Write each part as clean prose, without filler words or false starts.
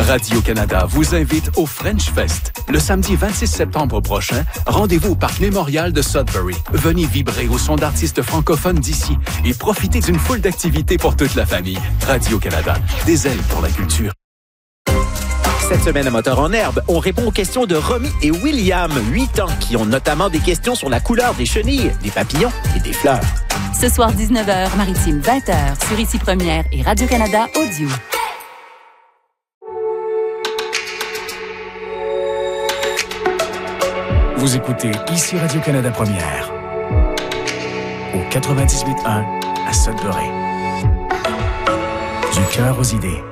Radio-Canada vous invite au French Fest. Le samedi 26 septembre prochain, rendez-vous au Parc Mémorial de Sudbury. Venez vibrer au son d'artistes francophones d'ici et profitez d'une foule d'activités pour toute la famille. Radio-Canada, des ailes pour la culture. Cette semaine à Moteur en herbe, on répond aux questions de Romy et William, 8 ans, qui ont notamment des questions sur la couleur des chenilles, des papillons et des fleurs. Ce soir, 19h, Maritime, 20h, sur Ici Première et Radio-Canada Audio. Vous écoutez Ici Radio-Canada Première, au 98.1 à Sudbury. Du cœur aux idées.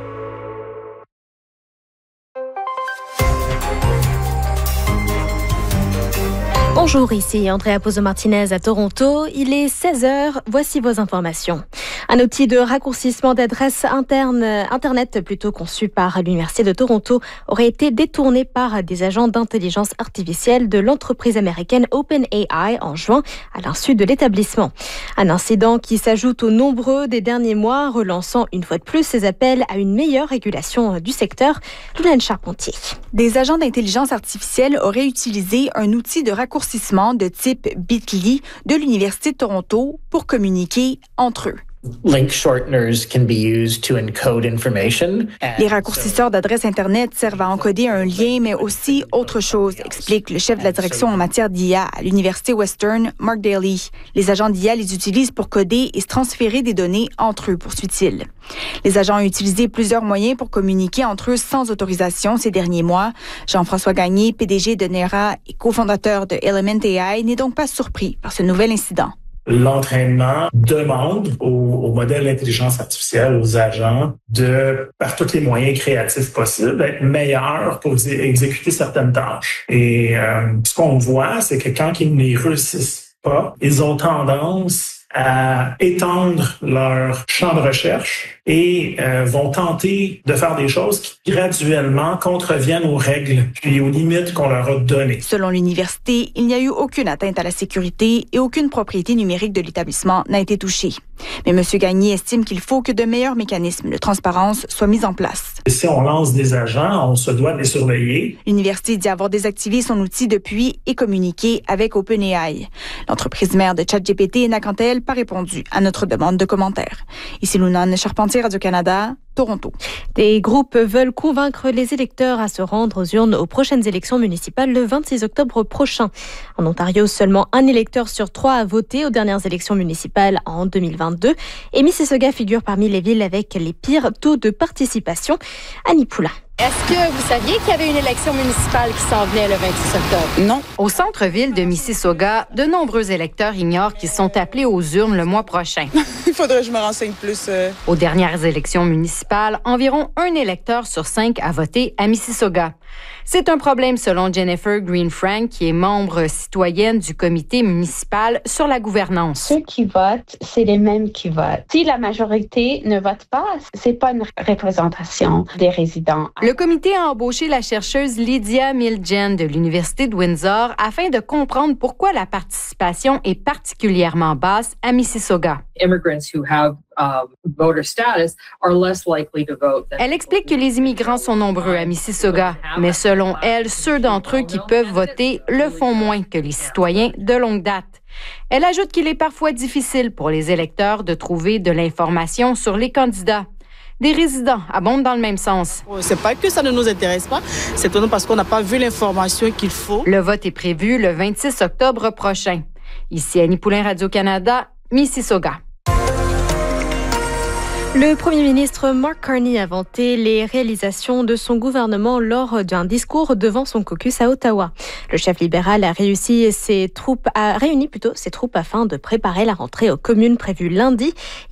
Bonjour, ici Andrea Pozo-Martinez à Toronto. Il est 16h, voici vos informations. Un outil de raccourcissement d'adresse Internet plutôt conçu par l'Université de Toronto aurait été détourné par des agents d'intelligence artificielle de l'entreprise américaine OpenAI en juin à l'insu de l'établissement. Un incident qui s'ajoute aux nombreux des derniers mois, relançant une fois de plus ses appels à une meilleure régulation du secteur. Loulane Charpentier. Des agents d'intelligence artificielle auraient utilisé un outil de raccourcissement de type Bitly de l'Université de Toronto pour communiquer entre eux. Link shorteners can be used to encode information. Les raccourcisseurs d'adresse Internet servent à encoder un lien, mais aussi autre chose, explique le chef de la direction en matière d'IA à l'Université Western, Mark Daly. Les agents d'IA les utilisent pour coder et se transférer des données entre eux, poursuit-il. Les agents ont utilisé plusieurs moyens pour communiquer entre eux sans autorisation ces derniers mois. Jean-François Gagné, PDG de Nera et cofondateur de Element AI, n'est donc pas surpris par ce nouvel incident. L'entraînement demande au modèle d'intelligence artificielle, aux agents, de, par tous les moyens créatifs possibles, d'être meilleurs pour exécuter certaines tâches. Et ce qu'on voit, c'est que quand ils n'y réussissent pas, ils ont tendance à étendre leur champ de recherche et vont tenter de faire des choses qui graduellement contreviennent aux règles puis aux limites qu'on leur a données. Selon l'université, il n'y a eu aucune atteinte à la sécurité et aucune propriété numérique de l'établissement n'a été touchée. Mais M. Gagné estime qu'il faut que de meilleurs mécanismes de transparence soient mis en place. Si on lance des agents, on se doit de les surveiller. L'université dit avoir désactivé son outil depuis et communiqué avec OpenAI. L'entreprise mère de ChatGPT n'a quant à elle pas répondu à notre demande de commentaires. Ici Lounane Charpentier, Radio-Canada, Toronto. Des groupes veulent convaincre les électeurs à se rendre aux urnes aux prochaines élections municipales le 26 octobre prochain. En Ontario, seulement un électeur sur 3 a voté aux dernières élections municipales en 2022. Et Mississauga figure parmi les villes avec les pires taux de participation. Annie Poulain. Est-ce que vous saviez qu'il y avait une élection municipale qui s'en venait le 26 octobre? Non. Au centre-ville de Mississauga, de nombreux électeurs ignorent qu'ils sont appelés aux urnes le mois prochain. Il faudrait que je me renseigne plus. Aux dernières élections municipales, environ 1 électeur sur 5 a voté à Mississauga. C'est un problème selon Jennifer Green-Frank, qui est membre citoyenne du comité municipal sur la gouvernance. Ceux qui votent, c'est les mêmes qui votent. Si la majorité ne vote pas, c'est pas une représentation des résidents. Le comité a embauché la chercheuse Lydia Miljen de l'Université de Windsor afin de comprendre pourquoi la participation est particulièrement basse à Mississauga. Elle explique que les immigrants sont nombreux à Mississauga, mais selon elle, ceux d'entre eux qui peuvent voter le font moins que les citoyens de longue date. Elle ajoute qu'il est parfois difficile pour les électeurs de trouver de l'information sur les candidats. Des résidents abondent dans le même sens. C'est pas que ça ne nous intéresse pas, c'est parce qu'on n'a pas vu l'information qu'il faut. Le vote est prévu le 26 octobre prochain. Ici Annie Poulain, Radio-Canada, Mississauga. Le premier ministre Mark Carney a vanté les réalisations de son gouvernement lors d'un discours devant son caucus à Ottawa. Le chef libéral a réuni ses troupes afin de préparer la rentrée aux communes prévue lundi.